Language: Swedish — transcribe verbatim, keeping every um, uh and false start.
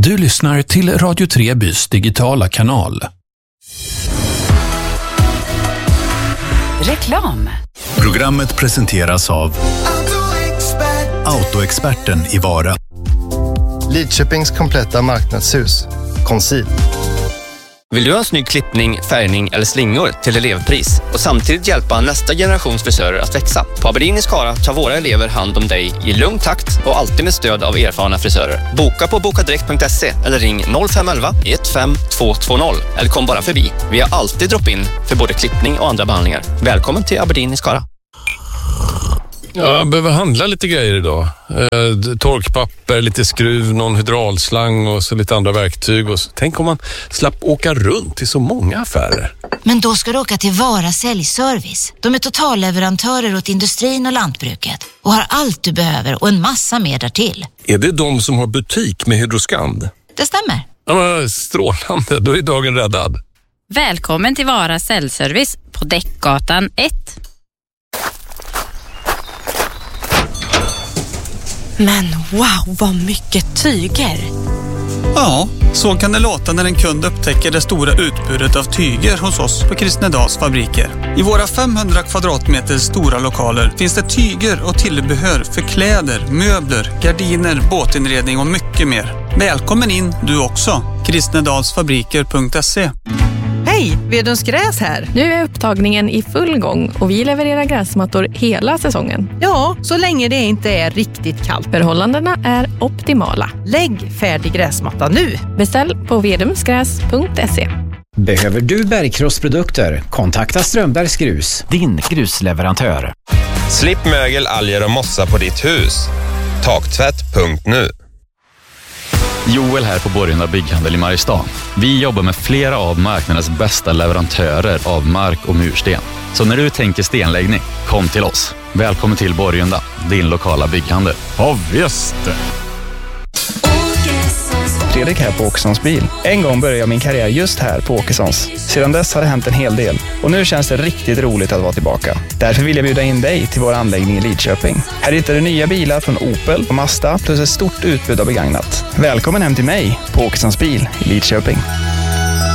Du lyssnar till Radio Trebys digitala kanal. Reklam. Programmet presenteras av Autoexperten i Vara. Lidköpings kompletta marknadshus. Conceal. Vill du ha en snygg klippning, färgning eller slingor till elevpris och samtidigt hjälpa nästa generations frisörer att växa? På Aberdeen i Skara tar våra elever hand om dig i lugn takt och alltid med stöd av erfarna frisörer. Boka på bokadirekt punkt se eller ring noll fem ett ett ett fem två två noll eller kom bara förbi. Vi har alltid drop-in för både klippning och andra behandlingar. Välkommen till Aberdeen i Skara. Ja, jag behöver handla lite grejer idag. Eh, torkpapper, lite skruv, någon hydraulslang och så lite andra verktyg. Och så. Tänk om man slapp åka runt till så många affärer. Men då ska du åka till Vara säljservice. De är totalleverantörer åt industrin och lantbruket och har allt du behöver och en massa mer därtill. Är det de som har butik med Hydroskand? Det stämmer. Ja, men strålande, då är dagen räddad. Välkommen till Vara säljservice på Däckgatan ett. Men wow, vad mycket tyger! Ja, så kan det låta när en kund upptäcker det stora utbudet av tyger hos oss på Kristnedals fabriker. I våra femhundra kvadratmeter stora lokaler finns det tyger och tillbehör för kläder, möbler, gardiner, båtinredning och mycket mer. Välkommen in du också! kristnedalsfabriker punkt se. Hej, Vedens gräs här. Nu är upptagningen i full gång och vi levererar gräsmattor hela säsongen. Ja, så länge det inte är riktigt kallt. Förhållandena är optimala. Lägg färdig gräsmatta nu. Beställ på vedumsgräs punkt se. Behöver du bergkrossprodukter? Kontakta Strömbergs Grus, din grusleverantör. Slipp mögel, alger och mossa på ditt hus. Taktvätt punkt nu. Joel här på Borgunda Bygghandel i Mariestad. Vi jobbar med flera av marknadens bästa leverantörer av mark och mursten. Så när du tänker stenläggning, kom till oss. Välkommen till Borgunda, din lokala bygghandel. Ja, visst. Fredrik här på Åkessons bil. En gång började jag min karriär just här på Åkessons. Sedan dess har det hänt en hel del. Och nu känns det riktigt roligt att vara tillbaka. Därför vill jag bjuda in dig till vår anläggning i Lidköping. Här hittar du nya bilar från Opel och Mazda plus ett stort utbud av begagnat. Välkommen hem till mig på Åkessons bil i Lidköping.